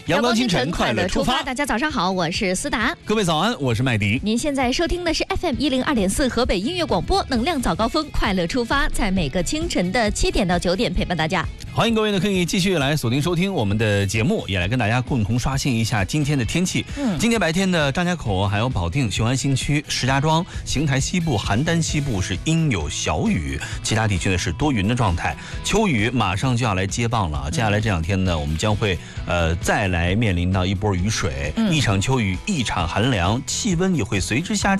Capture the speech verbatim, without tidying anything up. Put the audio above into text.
阳光清晨，快乐出发。 大家早上好，我是思达。 各位早安，我是麦迪。 您现在收听的是 F M 一零二点四河北音乐广播，能量早高峰，快乐出发，在每个清晨的七点到九点陪伴大家。 欢迎各位呢，可以继续来锁定收听我们的节目，也来跟大家共同刷新一下今天的天气。嗯，今天白天的张家口、还有保定、雄安新区、石家庄、邢台西部、邯郸西部是阴有小雨，其他地区呢是多云的状态。秋雨马上就要来接棒了，接下来这两天呢，我们将会呃再来面临到一波雨水，嗯、一场秋雨，一场寒凉，气温也会随之下降。